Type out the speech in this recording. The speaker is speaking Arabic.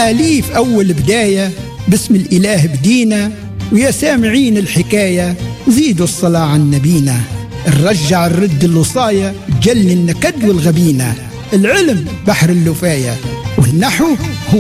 التأليف أول بداية، باسم الإله بدينا، ويا سامعين الحكاية زيدوا الصلاة عن نبينا. نرجع الرد الوصاية، جل النكد والغبينة، العلم بحر اللفاية، والنحو هو